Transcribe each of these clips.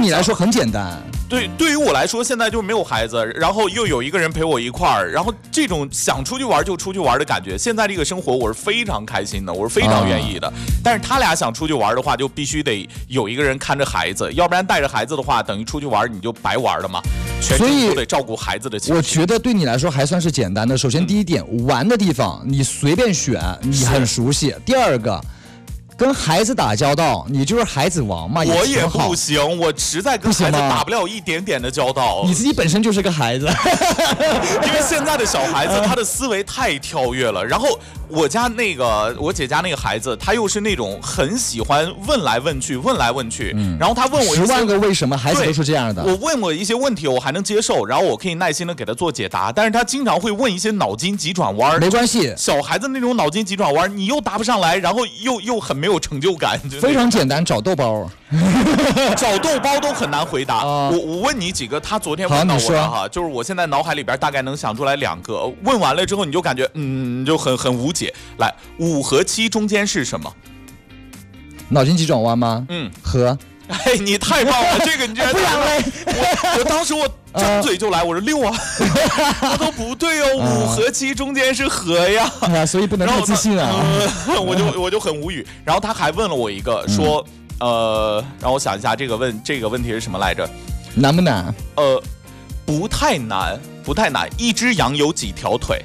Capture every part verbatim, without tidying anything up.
你来说很简单。 对，对于我来说，现在就是没有孩子，然后又有一个人陪我一块儿，然后这种想出去玩就出去玩的感觉，现在这个生活我是非常开心的，我是非常愿意的。啊、但是他俩想出去玩的话，就必须得有一个人看着孩子，要不然带着孩子的话，等于出去玩你就白玩了嘛。全程都得照顾孩子的情绪。 我觉得对你来说还算是简单的。首先第一点，嗯、玩的地方你随便选，你很熟悉。第二个。跟孩子打交道，你就是孩子王嘛。 我也不行，我实在跟孩子打不了一点点的交道。 你自己本身就是个孩子， 因为现在的小孩子他的思维太跳跃了。然后我家那个我姐家那个孩子，他又是那种很喜欢问来问去，问来问去。嗯、然后他问我一些十万个为什么，孩子都是这样的。 我问我一些问题，我还能接受，然后我可以耐心的给他做解答。但是他经常会问一些脑筋急转弯。 没关系， 小孩子那种脑筋急转弯，你又答不上来，然后又又很没有成就感。 非常简单，找豆包， 找豆包都很难回答。啊、我我问你几个，他昨天问到我了哈，就是我现在脑海里边大概能想出来两个。问完了之后，你就感觉嗯，就很很无解。来，五和七中间是什么？ 脑筋急转弯吗？ 嗯， 和。 哎，你太棒了，这个你居然不然嘞？ 我我当时我张嘴就来，我说六啊，我都不对哦，五和七中间是和呀， 啊，所以不能太自信啊。 呃、我就我就很无语。然后他还问了我一个，说，嗯、呃，让我想一下，这个问这个问题是什么来着？ 难不难？ 呃，不太难，不太难。一只羊有几条腿？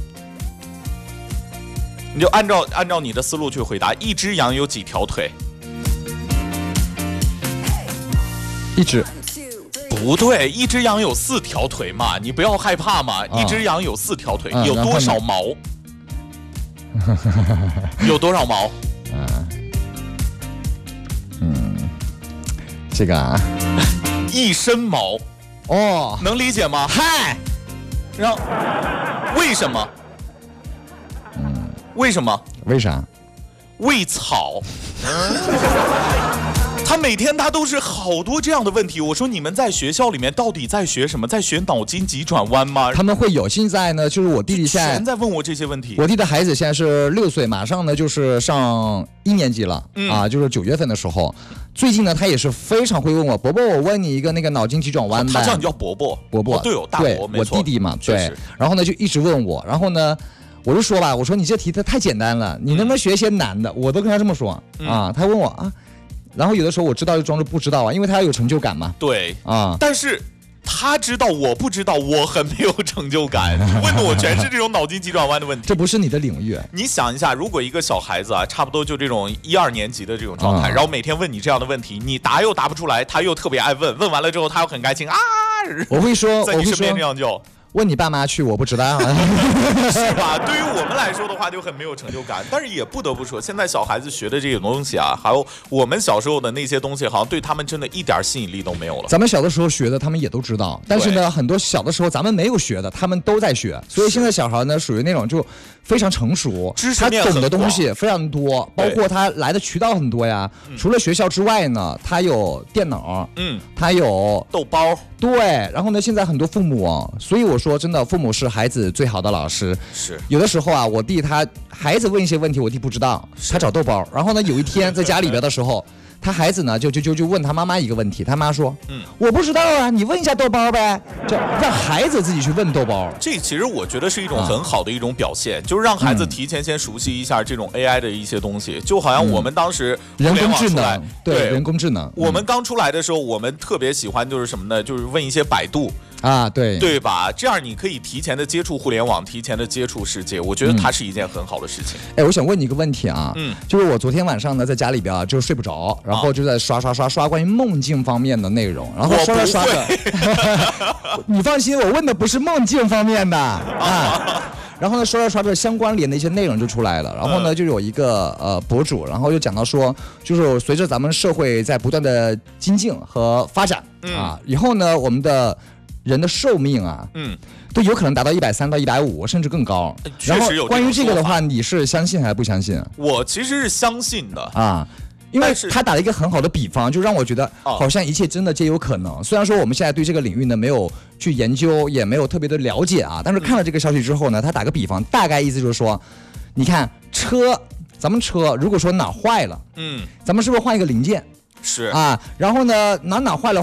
你就按照按照你的思路去回答，一只羊有几条腿？ 一只不对，一只羊有四条腿嘛，你不要害怕嘛。哦、一只羊有四条腿，嗯、有多少毛？有多少毛？ 嗯，嗯，这个啊， 一身毛。 哦， 能理解吗？ 嗨， 然后为什么？ 嗯， 为什么？ 为啥？ 喂草。他每天他都是好多这样的问题。我说你们在学校里面到底在学什么？在学脑筋急转弯吗？ 他们会有。现在呢，就是我弟弟现在全在问我这些问题。 我弟的孩子现在是六岁，马上呢就是上一年级了、 嗯、 啊，就是九月份的时候。最近呢，他也是非常会问我，伯伯，我问你一个那个脑筋急转弯呗。 他叫你叫伯伯， 伯伯、 哦、对哦，大伯，没错， 我弟弟嘛，对。然后呢，就一直问我，然后呢。我就说吧，我说你这题它太简单了，你能不能学一些难的？嗯、我都跟他这么说、嗯、啊。他问我啊，然后有的时候我知道就装着不知道啊，因为他要有成就感嘛。 对啊， 但是他知道我不知道，我很没有成就感。问的我全是这种脑筋急转弯的问题。 这不是你的领域。 你想一下，如果一个小孩子啊，差不多就这种一二年级的这种状态，嗯、然后每天问你这样的问题，你答又答不出来，他又特别爱问，问完了之后他又很开心啊。 我会说， 在你身边这样叫。 问你爸妈去，我不知道， 是吧？对于我们来说的话，就很没有成就感。但是也不得不说，现在小孩子学的这些东西啊，还有我们小时候的那些东西，好像对他们真的一点吸引力都没有了。 咱们小的时候学的，他们也都知道，但是呢，很多小的时候咱们没有学的，他们都在学。所以现在小孩呢，属于那种就非常成熟， 知识面很他懂的东西非常多，包括他来的渠道很多呀。除了学校之外呢，他有电脑， 嗯， 他有豆包。 对，然后呢，现在很多父母啊，所以我说真的，父母是孩子最好的老师。 是有的时候啊，我弟他孩子问一些问题，我弟不知道，他找豆包。然后呢，有一天在家里边的时候，他孩子呢就就就就问他妈妈一个问题，他妈说：“嗯，我不知道啊，你问一下豆包呗。”就让孩子自己去问豆包。 这其实我觉得是一种很好的一种表现，啊、就是让孩子提前先熟悉一下这种 A I 的一些东西，就好像我们当时人工智能， 对人工智能， 我们刚出来的时候，我们特别喜欢就是什么呢？就是问一些百度。 啊，对对吧？这样你可以提前的接触互联网，提前的接触世界，我觉得它是一件很好的事情。 哎、嗯，我想问你一个问题啊， 嗯， 就是我昨天晚上呢在家里边啊就睡不着，然后就在刷刷刷刷关于梦境方面的内容，然后刷着刷着，你放心，我问的不是梦境方面的啊。然后呢，刷着刷着相关联的一些内容就出来了。然后呢，就有一个呃博主，然后又讲到说，就是随着咱们社会在不断的精进和发展、嗯、啊，以后呢，我们的人的寿命啊， 嗯， 都有可能达到一百三到一百五，甚至更高。然后关于这个的话，你是相信还是不相信？ 我其实是相信的啊。因为他打了一个很好的比方，就让我觉得好像一切真的皆有可能。哦、虽然说我们现在对这个领域呢没有去研究，也没有特别的了解啊，但是看了这个消息之后呢，他打个比方，大概意思就是说，你看车，咱们车如果说哪坏了， 嗯， 咱们是不是换一个零件？ 是啊，然后呢哪哪坏了